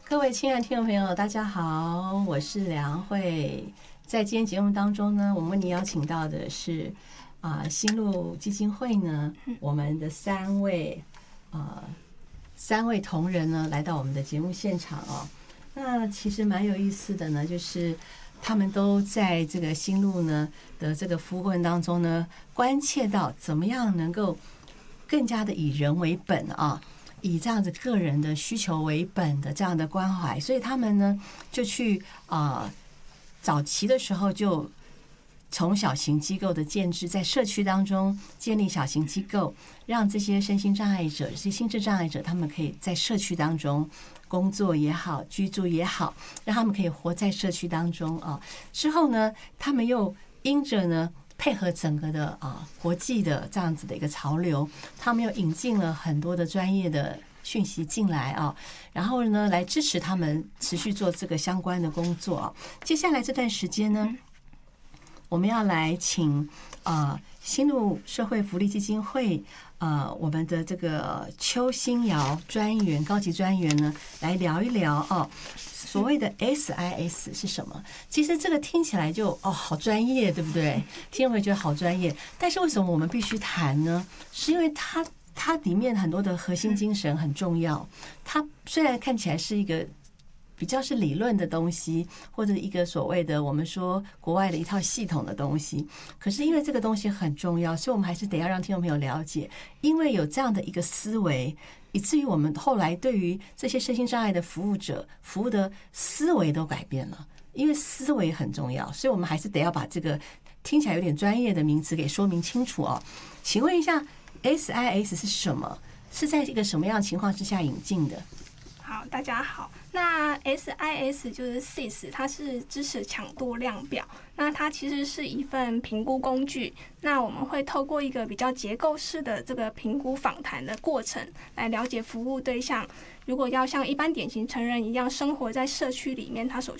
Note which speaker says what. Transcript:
Speaker 1: 各位亲爱的听众朋友，大家好，我是梁慧。在今天节目当中呢，我们为你邀请到的是新路基金会呢，我们的三位同仁呢，来到我们的节目现场哦。那其实蛮有意思的呢，就是他们都在这个新路呢的这个服务过程当中呢，关切到怎么样能够更加的以人为本啊。以这样子个人的需求为本的这样的关怀，所以他们呢就去早期的时候就从小型机构的建制，在社区当中建立小型机构，让这些身心障碍者、这些心智障碍者，他们可以在社区当中工作也好、居住也好，让他们可以活在社区当中啊。之后呢，他们又因着呢配合整个的国际的这样子的一个潮流，他们又引进了很多的专业的讯息进来啊，然后呢来支持他们持续做这个相关的工作啊。接下来这段时间呢，我们要来请新路社会福利基金会我们的这个邱新瑶专员、高级专员呢来聊一聊哦。所谓的 SIS 是什么？其实这个听起来就好专业，对不对？听会觉得好专业，但是为什么我们必须谈呢？是因为它里面很多的核心精神很重要。它虽然看起来是一个比较是理论的东西，或者一个所谓的我们说国外的一套系统的东西，可是因为这个东西很重要，所以我们还是得要让听众朋友了解，因为有这样的一个思维，以至于我们后来对于这些身心障碍的服务者服务的思维都改变了。因为思维很重要，所以我们还是得要把这个听起来有点专业的名词给说明清楚哦。请问一下 SIS 是什么？是在一个什么样的情况之下引进的？
Speaker 2: 好，大家好。那 SIS 就是 SIS， 它是知识强度量表。那它其实是一份评估工具。那我们会透过一个比较结构式的这个评估访谈的过程，来了解服务对象如果要像一般典型成人一样生活在社区里面，他所